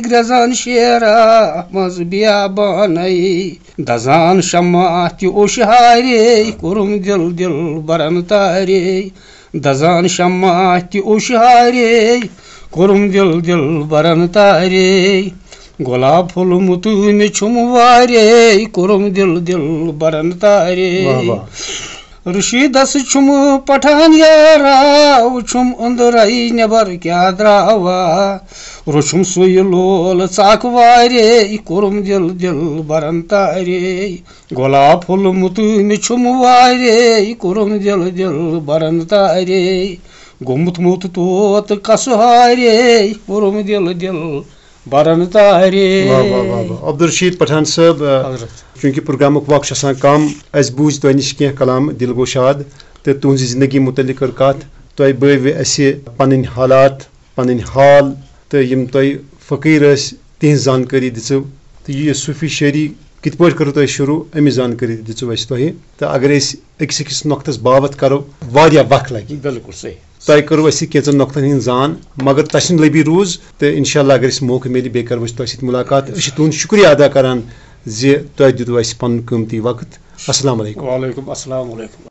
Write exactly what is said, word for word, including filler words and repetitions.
Grezan şera maz biyabanay dazan şamati o şahari kurum dil dil baran tari dazan şamati o şahari kurum dil dil baran tari golap ful mutun çumvare kurum dil dil baran tari Rışidas çumu patan yara uçum unduray nebar kya drava Roşum suyulul sakvare kurum dil dil baran tari Golap ful mutun çumvare kurum dil dil baran tari Gomut mut tot kasuhare kurum dil dil baran tari वाह वाह वाह वाह अब्दुलरशीद पठान साहब चूंकि प्रोग्रामुक वक्त आसान कम अस बूझ तुह नश कह कलाम दिल गो शाद तो तुहज जिंदगी मुतलिक कर कत तुह बव अस पन हालात पन हाल तो यम तुह फकीर तिहज जानकारी दिचु तो यह सूफी शायरी कित पे करो तुह शुरू अमि जानकारी दिचु अस तुह तो अगर अकिस अकिस नुक्तस बाबत करो वारिया वक्त लगे बिल्कुल सही तुह करो अस कैचन नुक्तन हंद जान मगर तशन लबी रूज तो इंशाल्लाह अगर मौके मिले बे करो तुह सत मुलाकात तुहद शुक्रिया अदा करान जे तुह दितु अस पन कीमती वक्त अस्सलाम वालेकुम वालेकुम अस्सलाम वालेकुम